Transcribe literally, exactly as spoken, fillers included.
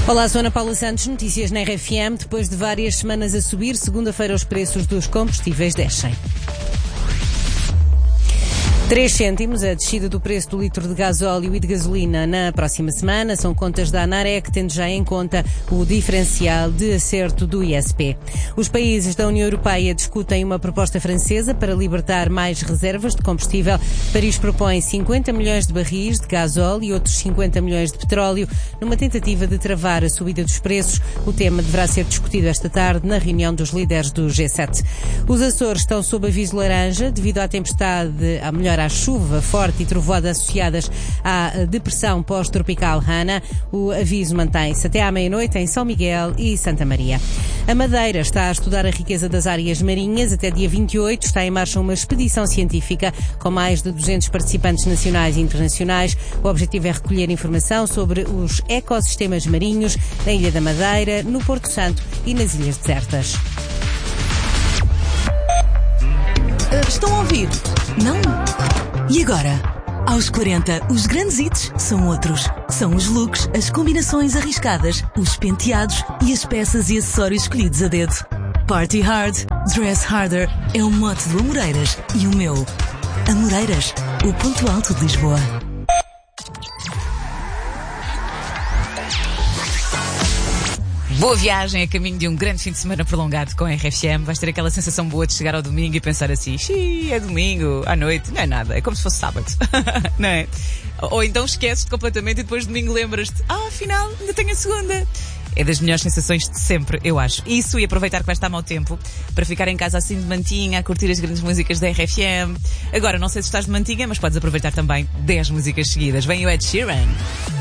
Olá, sou Ana Paula Santos, notícias na R F M. Depois de várias semanas a subir, segunda-feira os preços dos combustíveis descem. três cêntimos a descida do preço do litro de gasóleo e de gasolina na próxima semana. São contas da ANAREC, tendo já em conta o diferencial de acerto do I S P. Os países da União Europeia discutem uma proposta francesa para libertar mais reservas de combustível. Paris propõe cinquenta milhões de barris de gasóleo e outros cinquenta milhões de petróleo, numa tentativa de travar a subida dos preços. O tema deverá ser discutido esta tarde na reunião dos líderes do G sete. Os Açores estão sob aviso laranja devido à tempestade, à melhor à chuva forte e trovoada associadas à depressão pós-tropical Hanna. O aviso mantém-se até à meia-noite em São Miguel e Santa Maria. A Madeira está a estudar a riqueza das áreas marinhas. Até dia vinte e oito está em marcha uma expedição científica com mais de duzentos participantes nacionais e internacionais. O objetivo é recolher informação sobre os ecossistemas marinhos na Ilha da Madeira, no Porto Santo e nas Ilhas Desertas. Estão a ouvir? Não? E agora? Aos quarenta, os grandes hits são outros. São os looks, as combinações arriscadas, os penteados e as peças e acessórios escolhidos a dedo. Party hard, dress harder é o mote do Amoreiras e o meu. Amoreiras, o ponto alto de Lisboa. Boa viagem a caminho de um grande fim de semana prolongado com a R F M. Vais ter aquela sensação boa de chegar ao domingo e pensar assim: xiii, é domingo, à noite. Não é nada, é como se fosse sábado. Não é? Ou então esqueces-te completamente e depois de domingo lembras-te: ah, afinal, ainda tenho a segunda. É das melhores sensações de sempre, eu acho. Isso, e aproveitar que vai estar mau tempo para ficar em casa assim de mantinha, a curtir as grandes músicas da R F M. Agora, não sei se estás de mantinha, mas podes aproveitar também dez músicas seguidas. Vem o Ed Sheeran.